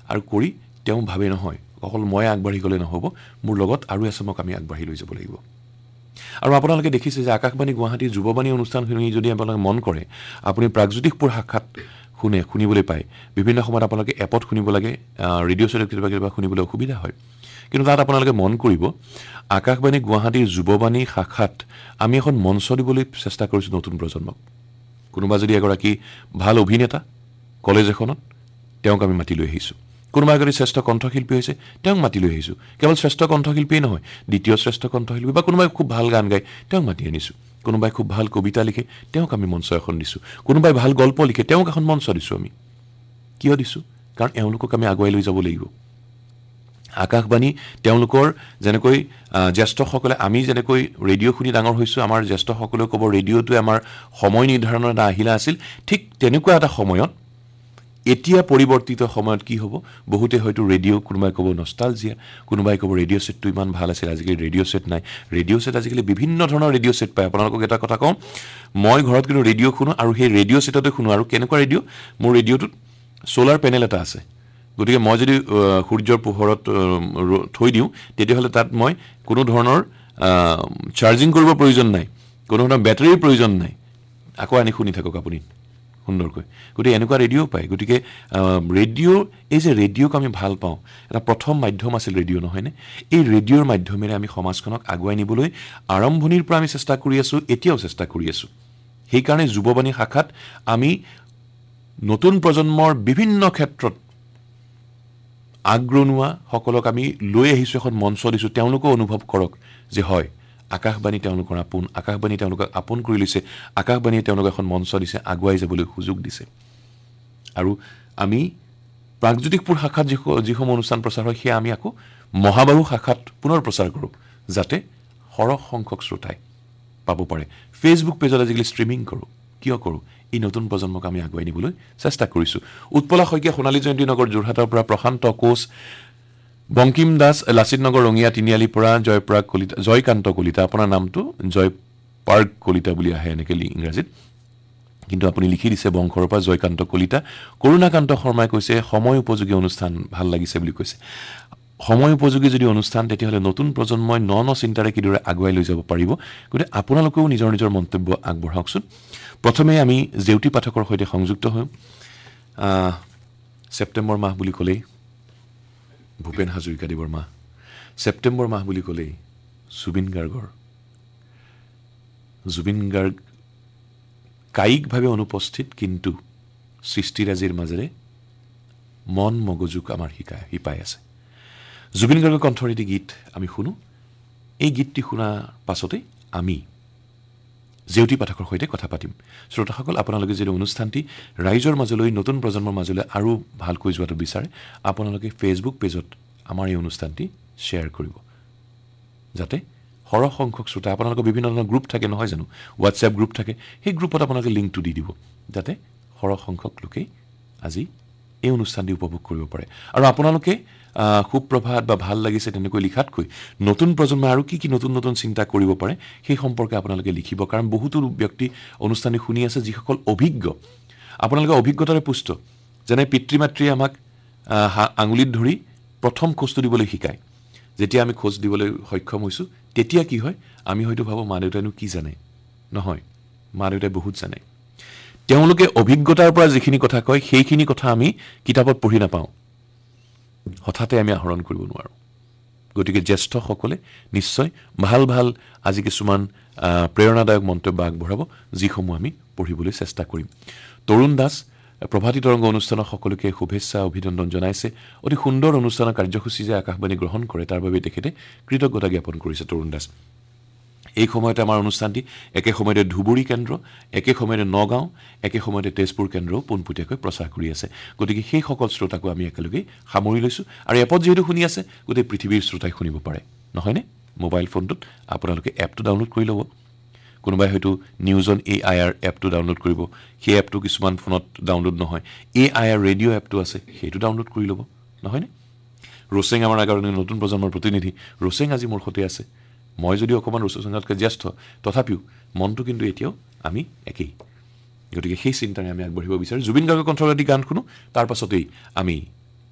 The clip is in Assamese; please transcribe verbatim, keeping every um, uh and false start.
আৰু কৰি তেওঁ ভাবে নহয় অকল মই আগবাঢ়ি গ'লে নহ'ব মোৰ লগত আৰু এসমক আমি আগবাঢ়ি লৈ যাব লাগিব আৰু আপোনালোকে দেখিছে যে আকাশবাণী গুৱাহাটী যুৱবাণী অনুষ্ঠান শুনি যদি আপোনালোকে মন কৰে আপুনি প্ৰাগজ্যোতিষপুৰ শাখাত শুনে শুনিবলৈ পায় বিভিন্ন সময়ত আপোনালোকে এপত শুনিব লাগে ৰেডিঅ' চেটত কিবা কিবা শুনিবলৈ অসুবিধা হয় কিন্তু তাত আপোনালোকে মন কৰিব আকাশবাণী গুৱাহাটীৰ যুৱবাণী শাখাত আমি এখন মঞ্চ দিবলৈ চেষ্টা কৰিছোঁ নতুন প্ৰজন্মক কোনোবা যদি এগৰাকী ভাল অভিনেতা কলেজ এখনত তেওঁক আমি মাতি লৈ আহিছোঁ কোনোবা এগৰাকী শ্ৰেষ্ঠ কণ্ঠশিল্পী হৈছে তেওঁক মাতি লৈ আহিছোঁ কেৱল শ্ৰেষ্ঠ কণ্ঠশিল্পীয়ে নহয় দ্বিতীয় শ্ৰেষ্ঠ কণ্ঠশিল্পী বা কোনোবাই খুব ভাল গান গায় তেওঁক মাতি আনিছোঁ কোনোবাই খুব ভাল কবিতা লিখে তেওঁক আমি মঞ্চ এখন দিছোঁ কোনোবাই ভাল গল্প লিখে তেওঁক এখন মঞ্চ দিছোঁ আমি কিয় দিছোঁ কাৰণ এওঁলোকক আমি আগুৱাই লৈ যাব লাগিব আকাশবাণী তেওঁলোকৰ যেনেকৈ জ্যেষ্ঠসকলে আমি যেনেকৈ ৰেডিঅ' শুনি ডাঙৰ হৈছোঁ আমাৰ জ্যেষ্ঠসকলেও ক'ব ৰেডিঅ'টোৱে আমাৰ সময় নিৰ্ধাৰণৰ এটা আহিলা আছিল ঠিক তেনেকুৱা এটা সময়ত এতিয়া পৰিৱৰ্তিত সময়ত কি হ'ব বহুতে হয়তো ৰেডিঅ' কোনোবাই ক'ব নষ্টালজিয়া কোনোবাই ক'ব ৰেডিঅ' ছেটটো ইমান ভাল আছিল আজিকালি ৰেডিঅ' ছেট নাই ৰেডিঅ' ছেট আজিকালি বিভিন্ন ধৰণৰ ৰেডিঅ' ছেট পায় আপোনালোকক এটা কথা কওঁ মই ঘৰত কিন্তু ৰেডিঅ' শুনো আৰু সেই ৰেডিঅ' ছেটতে শুনো আৰু কেনেকুৱা ৰেডিঅ' মোৰ ৰেডিঅ'টোত ছ'লাৰ পেনেল এটা আছে গতিকে মই যদি সূৰ্যৰ পোহৰত থৈ দিওঁ তেতিয়াহ'লে তাত মই কোনো ধৰণৰ চাৰ্জিং কৰিব প্ৰয়োজন নাই কোনো ধৰণৰ বেটাৰীৰ প্ৰয়োজন নাই আকৌ আনি শুনি থাকক আপুনি সুন্দৰকৈ গতিকে এনেকুৱা ৰেডিঅ' পায় গতিকে ৰেডিঅ' এই যে ৰেডিঅ'ক আমি ভাল পাওঁ এটা প্ৰথম মাধ্যম আছিল ৰেডিঅ' নহয়নে এই ৰেডিঅ'ৰ মাধ্যমেৰে আমি সমাজখনক আগুৱাই নিবলৈ আৰম্ভণিৰ পৰা আমি চেষ্টা কৰি আছোঁ এতিয়াও চেষ্টা কৰি আছোঁ সেইকাৰণে যুৱবাণী শাখাত আমি নতুন প্ৰজন্মৰ বিভিন্ন ক্ষেত্ৰত আগ্ৰনোৱা সকলক আমি লৈ আহিছোঁ এখন মঞ্চ দিছোঁ তেওঁলোকেও অনুভৱ কৰক যে হয় আকাশবাণী তেওঁলোকৰ আপোন আকাশবাণী তেওঁলোকক আপোন কৰি লৈছে আকাশবাণীয়ে তেওঁলোকক এখন মঞ্চ দিছে আগুৱাই যাবলৈ সুযোগ দিছে আৰু আমি প্ৰাগজ্যোতিষপুৰ শাখাত যি যিসমূহ অনুষ্ঠান প্ৰচাৰ হয় সেয়া আমি আকৌ মহাবাহু শাখাত পুনৰ প্ৰচাৰ কৰোঁ যাতে সৰহ সংখ্যক শ্ৰোতাই পাব পাৰে ফেচবুক পেজত আজিকালি ষ্ট্ৰিমিং কৰোঁ কিয় কৰোঁ এই নতুন প্ৰজন্মক আমি আগুৱাই নিবলৈ চেষ্টা কৰিছোঁ উৎপলা শইকীয়া সোণালী জয়ন্তী নগৰ যোৰহাটৰ পৰা প্ৰশান্ত কোচ বংকিম দাস লাচিত নগৰ ৰঙিয়া তিনিআলিৰ পৰা জয়প্ৰাগ কলিতা জয়কান্ত কলিতা আপোনাৰ নামটো জয় পাৰ্ক কলিতা বুলি আহে এনেকৈ ইংৰাজীত কিন্তু আপুনি লিখি দিছে বংশৰ পৰা জয়কান্ত কলিতা কৰুণাকান্ত শৰ্মাই কৈছে সময় উপযোগী অনুষ্ঠান ভাল লাগিছে বুলি কৈছে সময় উপযোগী যদি অনুষ্ঠান তেতিয়াহ'লে নতুন প্ৰজন্মই ন ন চিন্তাৰে কিদৰে আগুৱাই লৈ যাব পাৰিব গতিকে আপোনালোকেও নিজৰ নিজৰ মন্তব্য আগবঢ়াওকচোন প্ৰথমে আমি জেউতি পাঠকৰ সৈতে সংযুক্ত হওঁ ছেপ্টেম্বৰ মাহ বুলি ক'লেই ভূপেন হাজৰিকাদেৱৰ মাহ ছেপ্টেম্বৰ মাহ বুলি ক'লেই জুবিন গাৰ্গৰ জুবিন গাৰ্গ কায়িকভাৱে অনুপস্থিত কিন্তু সৃষ্টিৰাজিৰ মাজেৰে মন মগজুক আমাৰ শিকাই শিপাই আছে জুবিন গাৰ্গৰ কণ্ঠৰ এটি গীত আমি শুনো এই গীতটি শুনাৰ পাছতেই আমি জেউতি পাঠকৰ সৈতে কথা পাতিম শ্ৰোতাসকল আপোনালোকে যদি অনুষ্ঠানটি ৰাইজৰ মাজলৈ নতুন প্ৰজন্মৰ মাজলৈ আৰু ভালকৈ যোৱাটো বিচাৰে আপোনালোকে ফেচবুক পেজত আমাৰ এই অনুষ্ঠানটি শ্বেয়াৰ কৰিব যাতে সৰহ সংখ্যক শ্ৰোতা আপোনালোকৰ বিভিন্ন ধৰণৰ গ্ৰুপ থাকে নহয় জানো হোৱাটছএপ গ্ৰুপ থাকে সেই গ্ৰুপত আপোনালোকে লিংকটো দি দিব যাতে সৰহ সংখ্যক লোকেই আজি এই অনুষ্ঠানটি উপভোগ কৰিব পাৰে আৰু আপোনালোকে সুপ্ৰভাত বা ভাল লাগিছে তেনেকৈ লিখাতকৈ নতুন প্ৰজন্মই আৰু কি কি নতুন নতুন চিন্তা কৰিব পাৰে সেই সম্পৰ্কে আপোনালোকে লিখিব কাৰণ বহুতো ব্যক্তি অনুষ্ঠানটি শুনি আছে যিসকল অভিজ্ঞ আপোনালোকে অভিজ্ঞতাৰে পুষ্ট যেনে পিতৃ মাতৃয়ে আমাক আঙুলিত ধৰি প্ৰথম খোজটো দিবলৈ শিকায় যেতিয়া আমি খোজ দিবলৈ সক্ষম হৈছোঁ তেতিয়া কি হয় আমি হয়তো ভাবোঁ মা দেউতাইনো কি জানে নহয় মা দেউতাই বহুত জানে তেওঁলোকে অভিজ্ঞতাৰ পৰা যিখিনি কথা কয় সেইখিনি কথা আমি কিতাপত পঢ়ি নাপাওঁ হঠাতে আমি আহৰণ কৰিব নোৱাৰোঁ গতিকে জ্যেষ্ঠসকলে নিশ্চয় ভাল ভাল আজি কিছুমান প্ৰেৰণাদায়ক মন্তব্য আগবঢ়াব যিসমূহ আমি পঢ়িবলৈ চেষ্টা কৰিম তৰুণ দাস প্ৰভাতী তৰংগ অনুষ্ঠানৰ সকলোকে শুভেচ্ছা অভিনন্দন জনাইছে অতি সুন্দৰ অনুষ্ঠানৰ কাৰ্যসূচী যে আকাশবাণী গ্ৰহণ কৰে তাৰ বাবে তেখেতে কৃতজ্ঞতা জ্ঞাপন কৰিছে তৰুণ দাস এই সময়তে আমাৰ অনুষ্ঠানটি একে সময়তে ধুবুৰী কেন্দ্ৰ একে সময়তে নগাঁও একে সময়তে তেজপুৰ কেন্দ্ৰও পোনপটীয়াকৈ প্ৰচাৰ কৰি আছে গতিকে সেই সকল শ্ৰোতাকো আমি একেলগে সামৰি লৈছোঁ আৰু এপত যিহেতু শুনি আছে গোটেই পৃথিৱীৰ শ্ৰোতাই শুনিব পাৰে নহয়নে মোবাইল ফোনটোত আপোনালোকে এপটো ডাউনলোড কৰি ল'ব কোনোবাই হয়তো news on A I R এপটো ডাউনলোড কৰিব সেই এপটো কিছুমান ফোনত ডাউনলোড নহয় এ আই আৰ ৰেডিঅ' এপটো আছে সেইটো ডাউনলোড কৰি ল'ব নহয়নে ৰোচেং আমাৰ আগৰ নতুন প্ৰজন্মৰ প্ৰতিনিধি ৰোচেং আজি মোৰ সৈতে আছে মই যদি অকণমান ৰোচেঙতকৈ জ্যেষ্ঠ তথাপিও মনটো কিন্তু এতিয়াও আমি একেই গতিকে সেই চিন্তাৰে আমি আগবাঢ়িব বিচাৰোঁ জুবিন গাৰ্গৰ কণ্ঠৰ এটি গান শুনো তাৰ পাছতেই আমি